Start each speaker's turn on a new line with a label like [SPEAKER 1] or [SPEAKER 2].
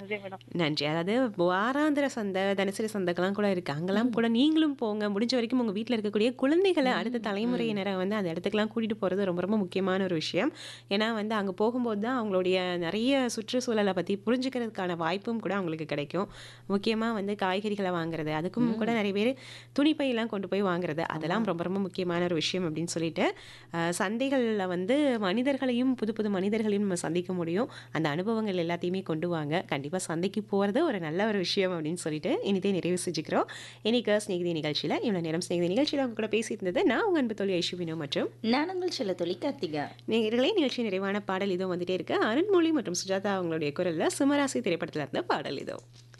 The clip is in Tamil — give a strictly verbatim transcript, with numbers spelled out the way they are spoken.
[SPEAKER 1] நன்றி மேடம்.
[SPEAKER 2] நன்றி. அதாவது வாராந்திர சந்தை, தினசரி சந்தைக்கெல்லாம் கூட இருக்கு. அங்கலாம்
[SPEAKER 3] ம்.
[SPEAKER 2] கூட நீங்களும் போங்க. முடிஞ்ச வரைக்கும் உங்க வீட்ல இருக்கக்கூடிய குழந்தைகள அடுத்த
[SPEAKER 3] ம். ம்.
[SPEAKER 2] தலைமுறையினர வந்து அந்த இடத்துக்குலாம் கூட்டிட்டு போறது ரொம்ப ரொம்ப முக்கியமான ஒரு விஷயம். ஏன்னா வந்து அங்க போகும்போது தான் அவங்களுடைய நெறைய சுற்றுச்சூழல பத்தி புரிஞ்சுக்கிறதுக்கான வாய்ப்பும் கூட அவங்களுக்கு கிடைக்கும். முக்கியமா வந்து காய்கறிகள வாங்குறது, அதுக்கும் கூட
[SPEAKER 3] ம்.
[SPEAKER 2] நெறைய பேரு துணிப்பைலாம் கொண்டு போய் வாங்குறது.
[SPEAKER 3] ஆமா.
[SPEAKER 2] அதெல்லாம் ரொம்ப ரொம்ப முக்கியமான ஒரு விஷயம் அப்படின்னு சொல்லிட்டு, அ சந்தைகள்ல வந்து மனிதர்களையும் புது புது மனிதர்களையும் நம்ம சந்திக்க முடியும். அந்த அனுபவங்கள் எல்லாத்தையுமே கொண்டு வாங்க. கண்டிப்பா சந்தைக்கு போறது ஒரு நல்ல ஒரு விஷயம் அப்படின்னு சொல்லிட்டு இனிதே நிறைவு செஞ்சுக்கிறோம். இன்னைக்கு சிநேகிதி நிகழ்ச்சியில இவ்வளோ நேரம் சிநேகிதி நிகழ்ச்சியில உங்க கூட பேசிட்டு இருந்தது நான் உங்க அன்பு தோழி ஐஷுவினோ மற்றும்
[SPEAKER 3] நான் உங்கள் செல்லத்தொழி கார்த்திகா.
[SPEAKER 2] நேயர்களே நிகழ்ச்சி நிறைவான பாடல் இதோ வந்துட்டே இருக்கு. அருண்மொழி மற்றும் சுஜாதா அவங்களுடைய குரல்ல சுமராசி திரைப்படத்துல இருந்த பாடல் இதோ.